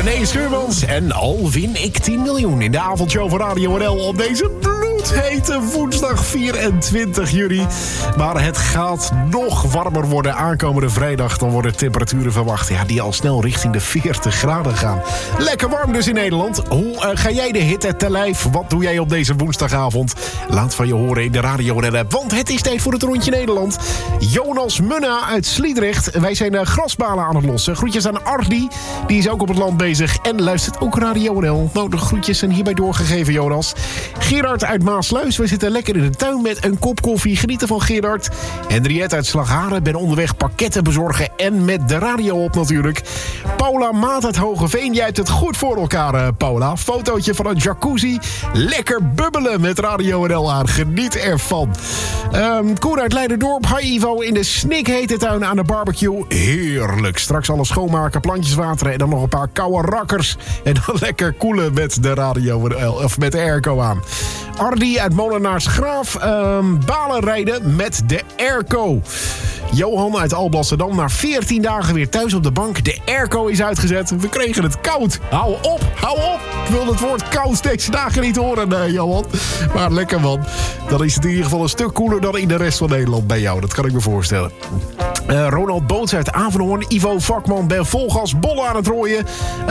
René Schuurmans en al win ik 10 miljoen in de avondshow van Radio NL op deze bloedhete woensdag 24 juli. Maar het gaat nog warmer worden. Aankomende vrijdag dan worden temperaturen verwacht die al snel richting de 40 graden gaan. Lekker warm dus in Nederland. Hoe ga jij de hitte te lijf? Wat doe jij op deze woensdagavond? Laat van je horen in de Radio NL-app, want het is tijd voor het rondje Nederland. Jonas Munna uit Sliedrecht. Wij zijn grasbalen aan het lossen. Groetjes aan Ardi, die is ook op het land bezig en luistert ook Radio NL. Nou, de groetjes zijn hierbij doorgegeven, Jonas. Gerard uit Maasluis. We zitten lekker in de tuin met een kop koffie. Genieten van Gerard. Henriette uit Slagharen. Ben onderweg pakketten bezorgen en met de radio op natuurlijk. Paula Maat uit Hogeveen. Jij hebt het goed voor elkaar, Paula. Fotootje van een jacuzzi. Lekker bubbelen met Radio NL aan. Geniet ervan. Koen uit Leiderdorp. Hi Ivo, in de snikhete tuin aan de barbecue. Heerlijk. Straks alles schoonmaken, plantjes wateren en dan nog een paar koude rakkers. En dan lekker koelen met de radio of met de airco aan. Ardi uit Molenaarsgraaf. Balen rijden met de airco. Johan uit Alblasserdam, na 14 dagen weer thuis op de bank. De airco is uitgezet. We kregen het koud. Hou op. Ik wil het woord koud deze dagen niet horen, Johan. Maar lekker, man. Dan is het in ieder geval een stuk koeler dan in de rest van Nederland bij jou. Dat kan ik me voorstellen. Ronald Boots uit Avenhoorn. Ivo Vakman, ben vol gas bollen aan het rooien.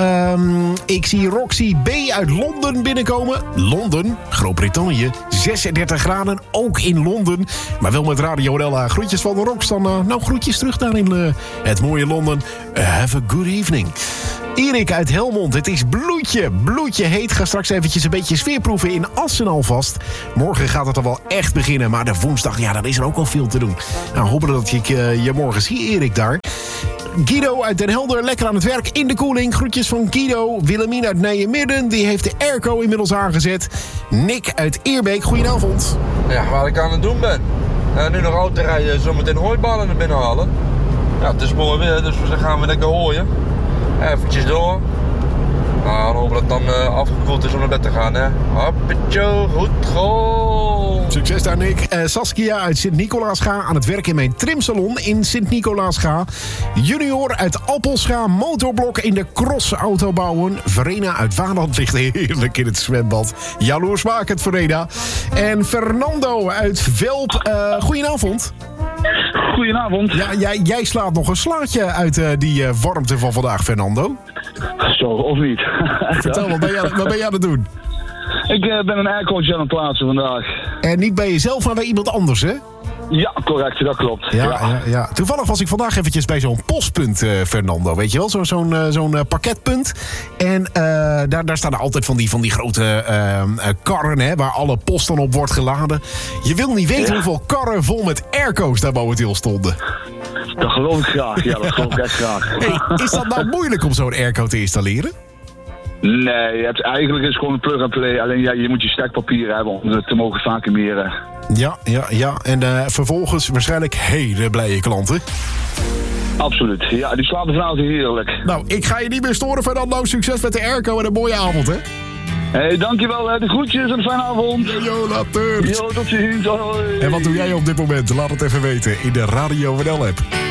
Ik zie Roxy B. uit Londen binnenkomen. Londen, Groot-Brittannië. 36 graden, ook in Londen. Maar wel met Radio NL. Groetjes van de Rox. Dan groetjes terug daar in het mooie Londen. Have a good evening. Erik uit Helmond, het is bloedje heet. Ga straks eventjes een beetje sfeerproeven in Assen alvast. Morgen gaat het er wel echt beginnen, maar de woensdag, dan is er ook al veel te doen. Nou, hopen dat ik je morgen zie, Erik daar. Guido uit Den Helder, lekker aan het werk in de koeling. Groetjes van Guido. Willemien uit Nijmegen, die heeft de airco inmiddels aangezet. Nick uit Eerbeek, goedenavond. Ja, waar ik aan het doen ben. Nu nog auto rijden, zometeen hooibalen naar binnen halen. Ja, het is mooi weer, dus we gaan weer lekker hooien. Eventjes door. Nou, dan hopen dat het dan afgekoeld is om naar bed te gaan, hè. Hoppatjo, goed goal. Succes daar, Nick. Saskia uit Sint-Nicolaasga aan het werk in mijn trimsalon in Sint-Nicolaasga. Junior uit Appelscha, motorblok in de crossauto bouwen. Verena uit Waanland ligt heerlijk in het zwembad. Jaloersmakend, Verena. En Fernando uit Velp. Goedenavond. Goedenavond. Ja, jij slaat nog een slaatje uit die warmte van vandaag, Fernando. Zo, of niet? Vertel, wat ben jij aan het doen? Ik ben een aircootje aan het plaatsen vandaag. En niet bij jezelf, maar bij iemand anders, hè? Ja, correct, dat klopt. Ja. Toevallig was ik vandaag eventjes bij zo'n postpunt, Fernando. Weet je wel, zo'n pakketpunt. En daar staan er altijd van die grote karren, hè, waar alle post dan op wordt geladen. Je wil niet weten hoeveel karren vol met airco's daar momenteel stonden. Dat geloof ik graag, dat geloof ik echt graag. Hey, is dat nou moeilijk om zo'n airco te installeren? Nee, eigenlijk is het gewoon een plug-and-play. Alleen je moet je stekpapier hebben om het te mogen vacuumeren. Ja. En vervolgens waarschijnlijk hele blije klanten. Absoluut. Ja, die slapen vanavond heerlijk. Nou, ik ga je niet meer storen, Fernando. Succes met de airco en een mooie avond, hè? Hey, dankjewel. De groetjes en een fijne avond. Jo, later. Jo, tot ziens. Hoi. En wat doe jij op dit moment? Laat het even weten in de Radio NL-app.